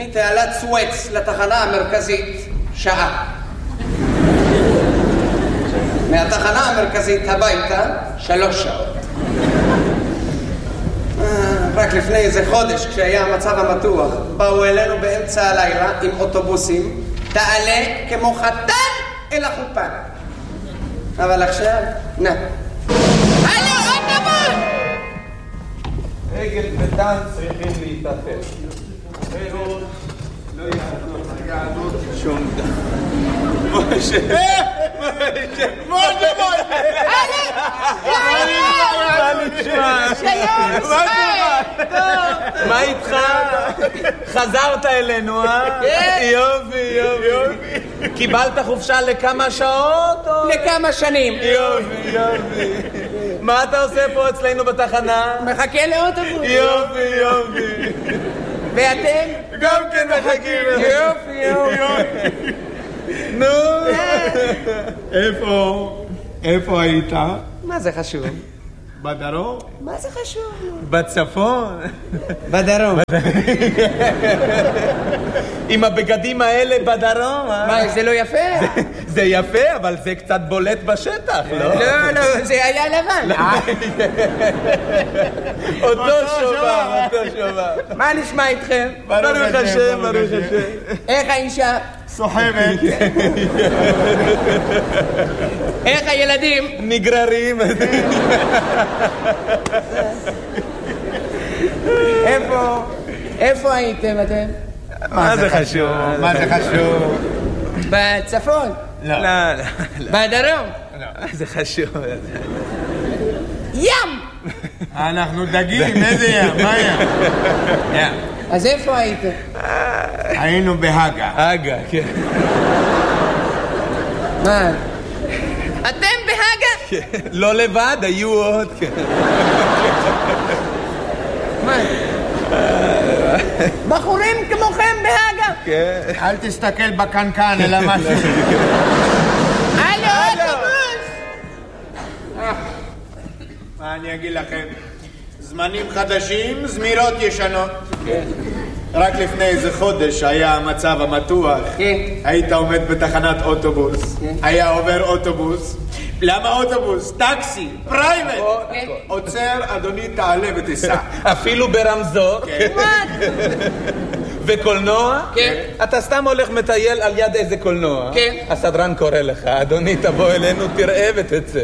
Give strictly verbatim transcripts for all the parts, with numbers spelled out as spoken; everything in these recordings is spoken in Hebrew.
מתעלת סואץ לתחנה המרכזית שעה. מהתחנה המרכזית הביתה שלוש שעות. רק לפני איזה חודש, כשהיה המצב המתוח, באו אלינו באמצע הלילה עם אוטובוסים, תעלה כמו חתן אל החופה. אבל עכשיו, נה. הלו, אוטובוס! אגד ודן צריכים להתאחד. אחרת לא יעזור שום דבר. משה! משה! משה! משה! מה נשמע? שלום! מה איתך? חזרת אלינו, אה? יופי, יופי. קיבלת חופשה לכמה שעות? לכמה שנים. יופי, יופי. מה אתה עושה פה אצלנו בתחנה? מחכה לאוטובוס. יופי, יופי. ואתם? גם כן מחכים. יופי, יופי. נו. איפה? איפה היית? מה זה חשוב? בדרום? מה זה חשוב? בצפון? בדרום. עם הבגדים האלה בדרום, אה? מה, זה לא יפה? זה יפה, אבל זה קצת בולט בשטח, לא? לא, לא, זה היה לבן. אותו שובר, אותו שובר. מה נשמע איתכם? ברוך השם, ברוך השם. איך האישה? סוחבת. איך הילדים? נגררים. איפה? איפה הייתם אתם? מה זה חשוב? מה זה חשוב? בצפון? לא, לא. בדרום? זה חשוב. ים! אנחנו דגים, איזה ים? מה ים? ים. אז איפה הייתם? היינו בהגה. הגה, כן. מה? אתם בהגה? לא לבד, היו עוד, כן. מה? בחורים כמוכם בהגה? כן. אל תסתכל בקנקן, אלא משהו. הלו, אוטובוס! מה אני אגיד לכם? זמנים חדשים, זמירות ישנות. רק לפני איזה חודש היה המצב המתוח. היית עומד בתחנת אוטובוס. היה עובר אוטובוס. למה אוטובוס? טקסי, פרייבט. עוצר, אדוני, תעלה ותיסע. אפילו ברמזור. וקולנוע? כן. אתה סתם הולך מטייל על יד איזה קולנוע. כן. הסדרן קורא לך, אדוני, תבוא אלינו, תראה ותצא.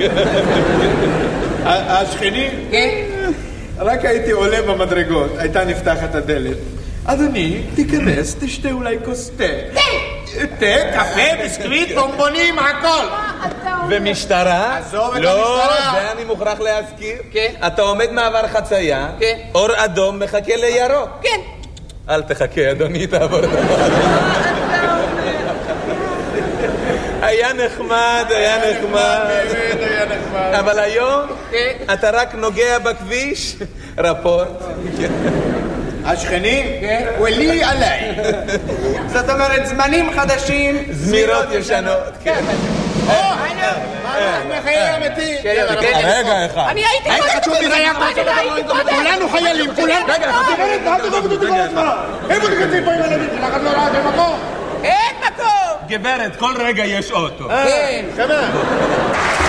השכנים? כן. רק הייתי עולה במדרגות, הייתה נפתחת הדלת. אדוני, תיכנס, תשתה אולי כוס תה. תה! תה, קפה, ביסקוויט, בומבונים, הכל. ומשטרה? עזוב את לא, המשטרה. זה אני מוכרח להזכיר. כן. אתה עומד מעבר חצייה, כן. אור אדום מחכה לירוק. כן. אל תחכה, אדוני, תעבור את המעבר. היה נחמד, היה נחמד. באמת היה נחמד. אבל היום כן. אתה רק נוגע בכביש, רפורט. השכנים? ולי עליי. זאת אומרת, זמנים חדשים, זמירות ישנות. כן. או, הלו. מחייל אמיתי. רגע אחד. אני הייתי היית חשוב לי היה כולנו חיילים, כולנו. רגע, אל תגוב אותי כל הזמן. איפה תקצים פה עם הילדים שלך? את לא ראה במקום? אין מקום! גברת, כל רגע יש אוטו. כן. כמה?